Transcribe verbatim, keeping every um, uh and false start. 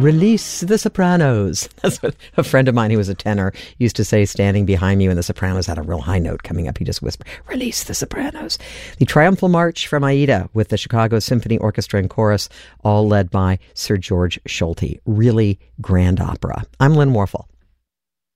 Release the sopranos. That's what a friend of mine who was a tenor used to say, standing behind me when the sopranos had a real high note coming up. He just whispered, release the sopranos. The Triumphal March from Aida with the Chicago Symphony Orchestra and Chorus, all led by Sir George Solti. Really grand opera. I'm Lynn Warfel.